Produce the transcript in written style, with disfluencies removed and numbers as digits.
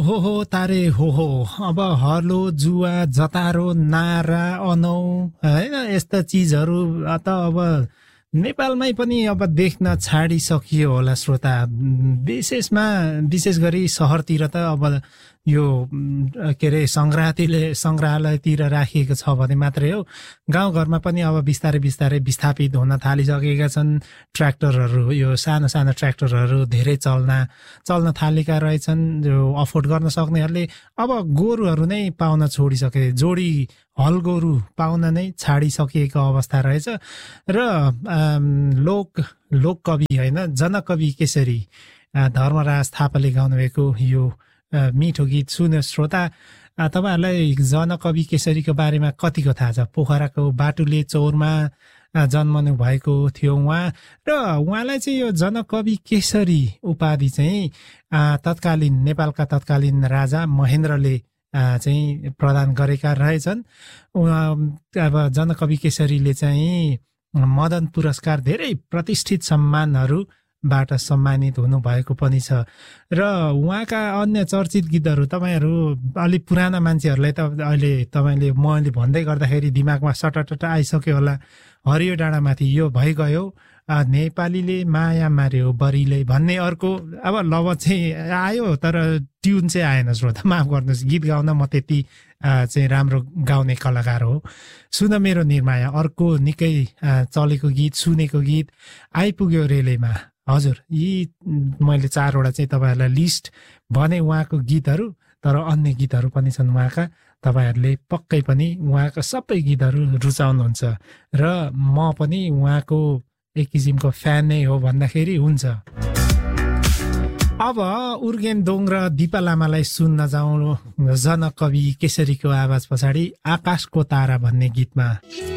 हो तारे हो अब हलो जुवा जतारो नारा अनौ हैन यस्ता चीजहरु त अब नेपालमै पनि अब देख्न छाडिसकियो होला श्रोता। विशेष गरी सहरतिर त अब यो के रे संग्रहालयतिर राखिएको छ भने मात्रै हो। गाउँघरमा पनि अब बिस्तारै विस्थापित हुन थालिसकेका छन्। ट्र्याक्टरहरू यो सानो ट्र्याक्टरहरू धेरै चल्न थालेका रहेछन्। जो अफोर्ड गर्न सक्नेहरूले अब गोरुहरू नै पाउन छोडिसके, जोडी हल गोरु पाउन नै छाडिसकिएको अवस्था रहेछ। र लोक कवि हैन, जनकवि केसरी धर्मराज थापाले गाउनुभएको यो मिठो गीत सुन्यो श्रोता। तपाईहरुलाई जनकवि केसरीको बारेमा कतिको थाहा छ? पोखराको बाटुले चौरमा जन्मनु भएको थियो उहाँ, र उहाँलाई चाहिँ यो जनकवि केसरी उपाधि चाहिँ नेपालका तत्कालीन राजा महेन्द्रले चाहिँ प्रदान गरेका रहेछन्। अब जनकवि केसरीले चाहिँ मदन पुरस्कार, धेरै प्रतिष्ठित सम्मानहरूबाट सम्मानित हुनुभएको पनि छ। र उहाँका अन्य चर्चित गीतहरू तपाईहरु अलि पुराना मान्छेहरूलाई त अहिले मैले भन्दै गर्दाखेरि दिमागमा सटटट आइसक्यो होला। हरियो डाँडामाथि यो भइगयो, नेपालीले माया मार्यो बरीले भन्ने अर्को अब लव चाहिँ आयो, तर ट्युन चाहिँ आएन श्रोता, माफ गर्नुहोस्। गीत गाउन म त्यति चाहिँ राम्रो गाउने कलाकार हो। सुन मेरो निर्माया अर्को निकै चलेको गीत, सुनेको गीत आइपुग्यो रेलेमा। हजुर, यी मैले 4 वटा चाहिँ तपाईहरुलाई लिस्ट भने उहाँको गीतहरू, तर अन्य गीतहरू पनि छन् उहाँका। तपाईहरुले पक्कै पनि उहाँका सबै गीतहरू रुचाउनुहुन्छ र म पनि उहाँको एक किसिमको फ्यान नै हो भन्दाखेरि हुन्छ। अब उर्गेन दोङ र दिपा लामालाई सुन्न जाउँ जनकवि केसरीको आवाज पछाडि आकाशको तारा भन्ने गीतमा।